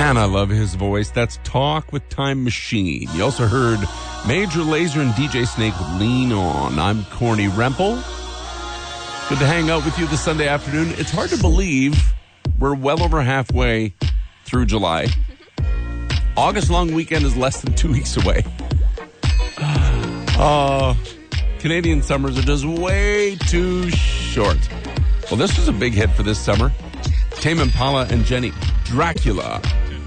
Man, I love his voice. That's Talk with Time Machine. You also heard Major Lazer and DJ Snake with Lean On. I'm Corny Rempel. Good to hang out with you this Sunday afternoon. It's hard to believe we're well over halfway through July. August long weekend is less than 2 weeks away. Canadian summers are just way too short. Well, this was a big hit for this summer. Tame Impala and Jenny, Dracula.